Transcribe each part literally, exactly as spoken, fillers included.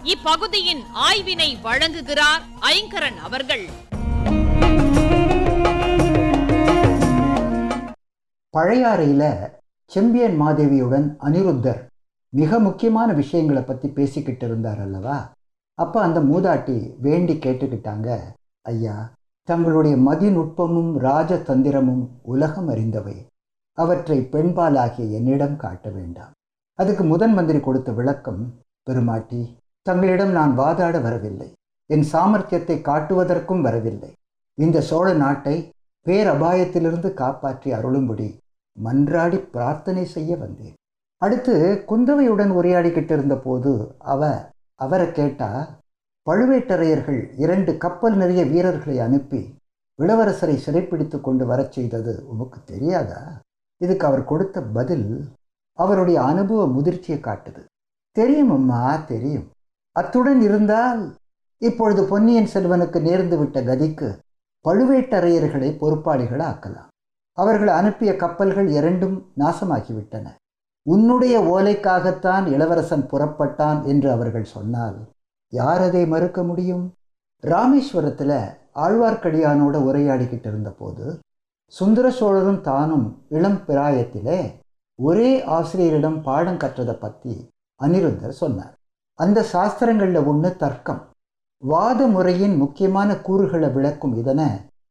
இப்பகுதியின் ஆய்வினை வழங்குகிறார் ஐங்கரன் அவர்கள். பழையாறையில செம்பியன் மாதேவியுடன் அனிருத்தர் மிக முக்கியமான விஷயங்களை பற்றி பேசிக்கிட்டு இருந்தார் அல்லவா? அப்போ அந்த மூதாட்டி வேண்டி கேட்டுக்கிட்டாங்க, ஐயா, தங்களுடைய மதிநுட்பமும் ராஜதந்திரமும் உலகம் அறிந்தவை, அவற்றை பெண்பாலாகிய என்னிடம் காட்ட வேண்டாம். அதுக்கு முதன் மந்திரி கொடுத்த விளக்கம், பெருமாட்டி, தங்களிடம் நான் வாதாட வரவில்லை, என் சாமர்த்தியத்தை காட்டுவதற்கும் வரவில்லை. இந்த சோழ நாட்டை பேரபாயத்திலிருந்து காப்பாற்றி அருளும்படி மன்றாடி பிரார்த்தனை செய்ய வந்தேன். அடுத்து குந்தவையுடன் உரையாடிக்கிட்டு இருந்த போது அவ அவரை கேட்டா, பழுவேட்டரையர்கள் இரண்டு கப்பல் நிறைய வீரர்களை அனுப்பி இளவரசரை சிறைப்பிடித்து கொண்டு வரச் செய்தது உமக்கு தெரியாதா? இதுக்கு அவர் கொடுத்த பதில் அவருடைய அனுபவ முதிர்ச்சியை காட்டுது. தெரியும் அம்மா, தெரியும். அத்துடன் இருந்தால் இப்பொழுது பொன்னியின் செல்வனுக்கு நேர்ந்து விட்ட கதிக்கு பழுவேட்டரையர்களை பொறுப்பாளிகள் ஆக்கலாம். அவர்கள் அனுப்பிய கப்பல்கள் இரண்டும் நாசமாகிவிட்டன. உன்னுடைய ஓலைக்காகத்தான் இளவரசன் புறப்பட்டான் என்று அவர்கள் சொன்னால் யார் அதை மறுக்க முடியும்? ராமேஸ்வரத்தில் ஆழ்வார்க்கடியானோட உரையாடிக்கிட்டு இருந்த போது சுந்தர சோழரும் தானும் இளம் பிராயத்திலே ஒரே ஆசிரியரிடம் பாடம் கற்றதை பற்றி அனிருத்தர் சொன்னார். அந்த சாஸ்திரங்களில் ஒன்று தர்க்கம். வாத முறையின் முக்கியமான கூறுகளை விளக்கும் இதனை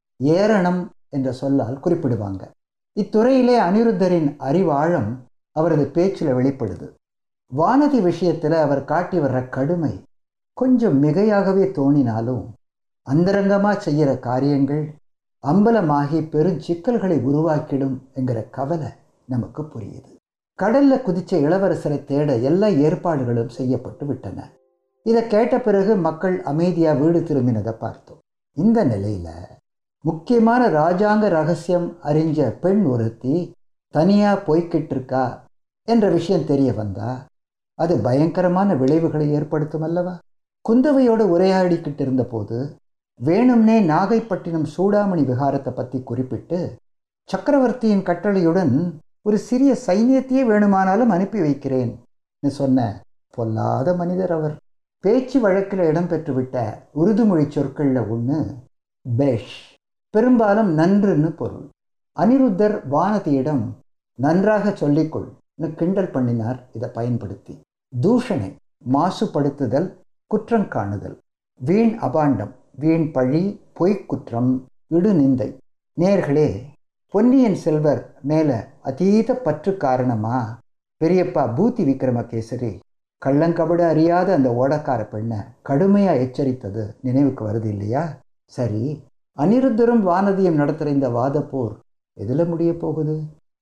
ஏரணம் என்ற சொல்லால் குறிப்பிடுவாங்க. இத்துறையிலே அனிருத்தரின் அறிவாழம் அவரது பேச்சில் வெளிப்படுது. வானதி விஷயத்தில் அவர் காட்டி வர்ற கடுமை கொஞ்சம் மிகையாகவே தோணினாலும் அந்தரங்கமாக செய்கிற காரியங்கள் அம்பலமாகி பெருஞ்சிக்கல்களை உருவாக்கிடும் என்கிற கவலை நமக்கு புரியுது. கடல்ல குதிச்ச இளவரசரை தேட எல்லா ஏற்பாடுகளும் செய்யப்பட்டு விட்டன. இதை கேட்ட பிறகு மக்கள் அமைதியாக வீடு திரும்பினதை பார்த்தோம். இந்த நிலையில முக்கியமான ராஜாங்க ரகசியம் அறிஞ்ச பெண் ஒருத்தி தனியாக போய்கிட்டு இருக்கா என்ற விஷயம் தெரிய வந்தா அது பயங்கரமான விளைவுகளை ஏற்படுத்தும் அல்லவா? குந்தவையோடு உரையாடிக்கிட்டு இருந்த போது வேணும்னே நாகைப்பட்டினம் சூடாமணி விகாரத்தை பற்றி குறிப்பிட்டு சக்கரவர்த்தியின் கட்டளையுடன் ஒரு சிறிய சைனியத்தையே வேணுமானாலும் அனுப்பி வைக்கிறேன் சொன்ன பொல்லாத மனிதர் அவர். பேச்சு வழக்கில் இடம்பெற்றுவிட்ட உருதுமொழி சொற்களில் ஒன்று பேஷ், பெரும்பாலும் நன்றுன்னு பொருள். அனிருத்தர் வானதியிடம் நன்றாக சொல்லிக்கொள் கிண்டல் பண்ணினார். இதை பயன்படுத்தி தூஷணை, மாசுபடுத்துதல், குற்றம் காணுதல், வீண் அபாண்டம், வீண் பழி, பொய்க்குற்றம், இடுநிந்தை. நேர்களே, பொன்னியின் செல்வர் மேல அதீத பற்று காரணமா பெரியப்பா பூதி விக்ரமகேசரி கள்ளங்கபட அறியாத அந்த ஓடக்கார பெண்ணை கடுமையா எச்சரித்தது நினைவுக்கு வருது இல்லையா? சரி, அனிருத்தரும் வானதியும் நடத்துகிற இந்த வாதப்போர் எதில் முடிய போகுது?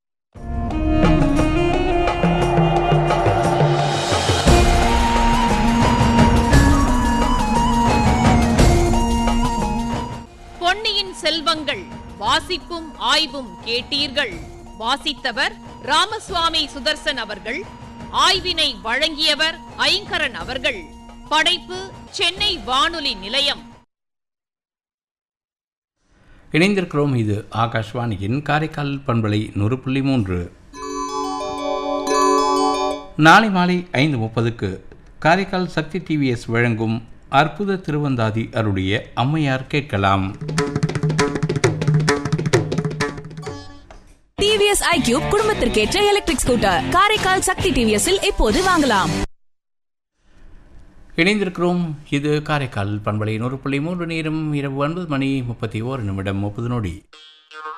பொன்னியின் செல்வங்கள் வாசிப்பும் ஆய்வும் கேட்டீர்கள். வாசித்தவர் ராமசுவாமி சுதர்சன் அவர்கள். ஆய்வினை வழங்கியவர் ஐங்கரன் அவர்கள். படைப்பு சென்னை வானொலி நிலையம். இணைந்திருக்கிறோம். இது ஆகாஷ்வாணியின் காரைக்கால் பண்பலை நூறு புள்ளி மூன்று. நாளை மாலை ஐந்து முப்பதுக்கு காரைக்கால் சக்தி டிவிஎஸ் வழங்கும் அற்புத திருவந்தாதி அருடைய அம்மையார் கேட்கலாம். TVS iQube குடும்பத்திற்கேற்ற electric scooter Karaikal சக்தி டிவிஎஸ்ஸில் இப்போது வாங்கலாம். இணைந்திருக்கிறோம். இது காரைக்கால் பண்பலை நூறு புள்ளி மூன்று. நேரம் இரவு ஒன்பது மணி முப்பத்தி ஓரு நிமிடம் முப்பது நொடி.